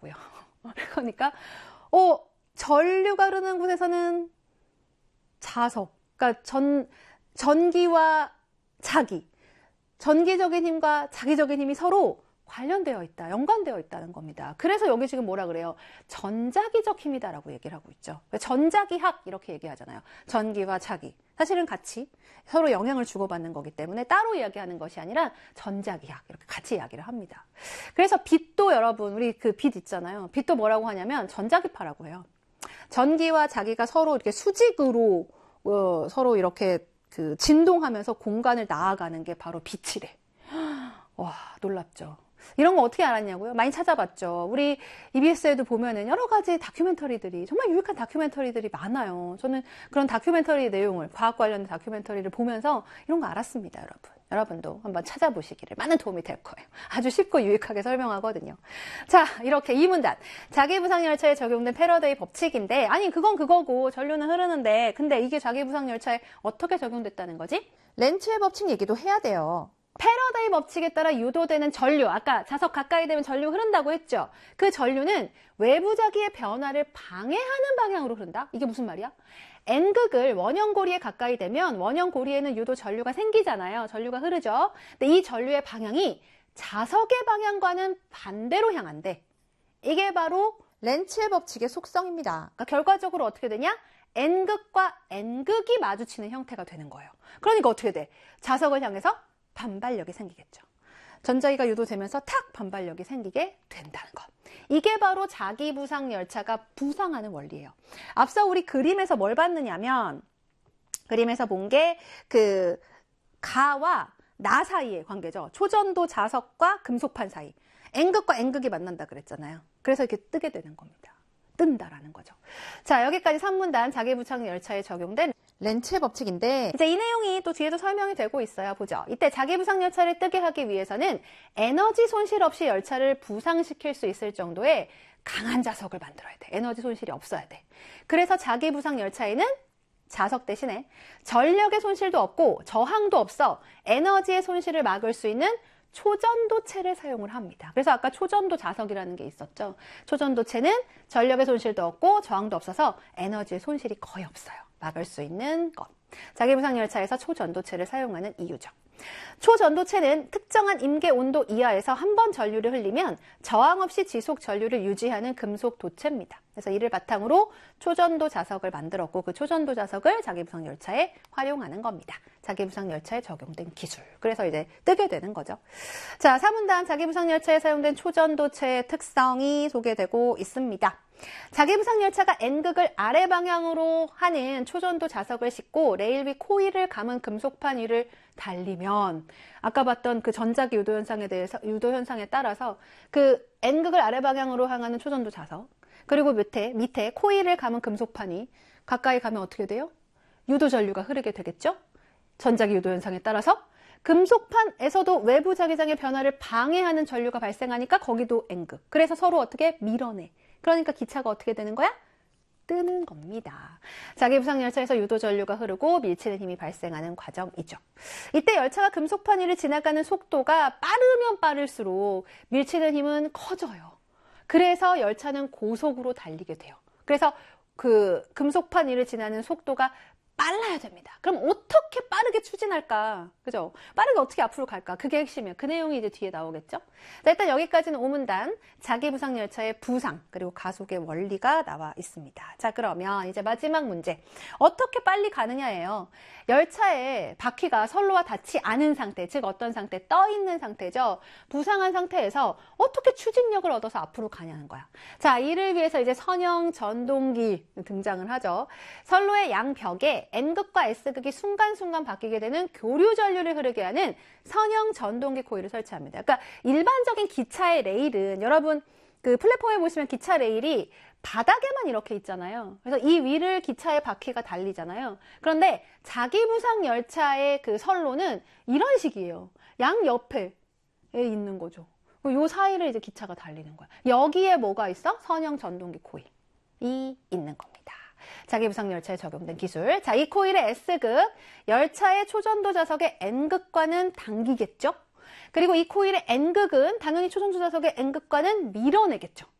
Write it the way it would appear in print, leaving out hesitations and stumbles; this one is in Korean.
된다고요. 그러니까 전류가 흐르는 곳에서는 자석, 그러니까 전기와 전기적인 힘과 자기적인 힘이 서로 관련되어 있다, 연관되어 있다는 겁니다. 그래서 여기 지금 뭐라 그래요? 전자기적 힘이다라고 얘기를 하고 있죠. 전자기학 이렇게 얘기하잖아요. 전기와 자기. 사실은 같이 서로 영향을 주고받는 거기 때문에 따로 이야기하는 것이 아니라 전자기학 이렇게 같이 이야기를 합니다. 그래서 빛도 여러분, 우리 그 빛 있잖아요. 빛도 뭐라고 하냐면 전자기파라고 해요. 전기와 자기가 서로 이렇게 수직으로 서로 이렇게 그 진동하면서 공간을 나아가는 게 바로 빛이래. 와, 놀랍죠. 이런 거 어떻게 알았냐고요? 많이 찾아봤죠. 우리 EBS에도 보면은 여러 가지 다큐멘터리들이, 정말 유익한 다큐멘터리들이 많아요. 저는 그런 다큐멘터리 내용을, 과학 관련 다큐멘터리를 보면서 이런 거 알았습니다, 여러분. 여러분도 한번 찾아보시기를 많은 도움이 될 거예요. 아주 쉽고 유익하게 설명하거든요. 자, 이렇게 이 문단. 자기부상열차에 적용된 패러데이 법칙인데, 아니, 그건 그거고, 전류는 흐르는데, 근데 이게 자기부상열차에 어떻게 적용됐다는 거지? 렌츠의 법칙 얘기도 해야 돼요. 패러데이 법칙에 따라 유도되는 전류, 아까 자석 가까이 되면 전류 흐른다고 했죠. 그 전류는 외부 자기의 변화를 방해하는 방향으로 흐른다? 이게 무슨 말이야? N극을 원형고리에 가까이 되면 원형고리에는 유도 전류가 생기잖아요. 전류가 흐르죠. 근데 이 전류의 방향이 자석의 방향과는 반대로 향한대. 이게 바로 렌츠의 법칙의 속성입니다. 그러니까 결과적으로 어떻게 되냐? N극과 N극이 마주치는 형태가 되는 거예요. 그러니까 어떻게 돼? 자석을 향해서 반발력이 생기겠죠. 전자기가 유도되면서 탁 반발력이 생기게 된다는 것. 이게 바로 자기부상 열차가 부상하는 원리예요. 앞서 우리 그림에서 뭘 봤느냐면, 그림에서 본 게 그 가와 나 사이의 관계죠. 초전도 자석과 금속판 사이. N극과 N극이 만난다 그랬잖아요. 그래서 이렇게 뜨게 되는 겁니다. 뜬다라는 거죠. 자, 여기까지 3문단 자기부상 열차에 적용된 렌츠의 법칙인데, 이제 이 내용이 또 뒤에도 설명이 되고 있어요. 보죠. 이때 자기부상 열차를 뜨게 하기 위해서는 에너지 손실 없이 열차를 부상시킬 수 있을 정도의 강한 자석을 만들어야 돼. 에너지 손실이 없어야 돼. 그래서 자기부상 열차에는 자석 대신에 전력의 손실도 없고 저항도 없어 에너지의 손실을 막을 수 있는 초전도체를 사용을 합니다. 그래서 아까 초전도 자석이라는 게 있었죠. 초전도체는 전력의 손실도 없고 저항도 없어서 에너지의 손실이 거의 없어요. 막을 수 있는 것. 자기부상 열차에서 초전도체를 사용하는 이유죠. 초전도체는 특정한 임계 온도 이하에서 한 번 전류를 흘리면 저항 없이 지속 전류를 유지하는 금속 도체입니다. 그래서 이를 바탕으로 초전도 자석을 만들었고 그 초전도 자석을 자기부상 열차에 활용하는 겁니다. 자기부상 열차에 적용된 기술. 그래서 이제 뜨게 되는 거죠. 자, 3문단 자기부상 열차에 사용된 초전도체의 특성이 소개되고 있습니다. 자기부상 열차가 N극을 아래 방향으로 하는 초전도 자석을 싣고 레일 위 코일을 감은 금속판 위를 달리면 아까 봤던 그 전자기 유도 현상에 따라서 그 N극을 아래 방향으로 향하는 초전도 자석 그리고 밑에 코일을 감은 금속판이 가까이 가면 어떻게 돼요? 유도 전류가 흐르게 되겠죠? 전자기 유도 현상에 따라서 금속판에서도 외부 자기장의 변화를 방해하는 전류가 발생하니까 거기도 N극. 그래서 서로 어떻게 밀어내. 그러니까 기차가 어떻게 되는 거야? 뜨는 겁니다. 자기부상 열차에서 유도 전류가 흐르고 밀치는 힘이 발생하는 과정이죠. 이때 열차가 금속판 위를 지나가는 속도가 빠르면 빠를수록 밀치는 힘은 커져요. 그래서 열차는 고속으로 달리게 돼요. 그래서 그 금속판 위를 지나는 속도가 빨라야 됩니다. 그럼 어떻게 빠르게 추진할까? 그죠? 빠르게 어떻게 앞으로 갈까? 그게 핵심이에요. 그 내용이 이제 뒤에 나오겠죠? 자, 일단 여기까지는 5문단 자기부상 열차의 부상 그리고 가속의 원리가 나와 있습니다. 자, 그러면 이제 마지막 문제. 어떻게 빨리 가느냐예요. 열차의 바퀴가 선로와 닿지 않은 상태, 즉 어떤 상태? 떠 있는 상태죠. 부상한 상태에서 어떻게 추진력을 얻어서 앞으로 가냐는 거야. 자, 이를 위해서 이제 선형 전동기 등장을 하죠. 선로의 양벽에 N극과 S극이 순간순간 바뀌게 되는 교류 전류를 흐르게 하는 선형 전동기 코일을 설치합니다. 그러니까 일반적인 기차의 레일은 여러분 그 플랫폼에 보시면 기차 레일이 바닥에만 이렇게 있잖아요. 그래서 이 위를 기차의 바퀴가 달리잖아요. 그런데 자기부상 열차의 그 선로는 이런 식이에요. 양 옆에 있는 거죠. 요 사이를 이제 기차가 달리는 거야. 여기에 뭐가 있어? 선형 전동기 코일이 있는 겁니다. 자기부상 열차에 적용된 기술. 자, 이 코일의 S극, 열차의 초전도 자석의 N극과는 당기겠죠? 그리고 이 코일의 N극은 당연히 초전도 자석의 N극과는 밀어내겠죠.